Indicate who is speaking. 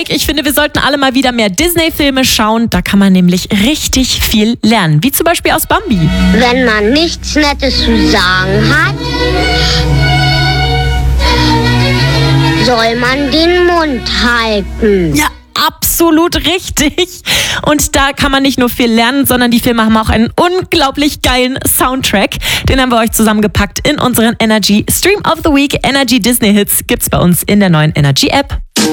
Speaker 1: Mike. Ich finde, wir sollten alle mal wieder mehr Disney-Filme schauen. Da kann man nämlich richtig viel lernen. Wie zum Beispiel aus Bambi.
Speaker 2: Wenn man nichts Nettes zu sagen hat, soll man den Mund halten.
Speaker 1: Ja, absolut richtig. Und da kann man nicht nur viel lernen, sondern die Filme haben auch einen unglaublich geilen Soundtrack. Den haben wir euch zusammengepackt in unseren Energy Stream of the Week. Energy Disney Hits gibt's bei uns in der neuen Energy App.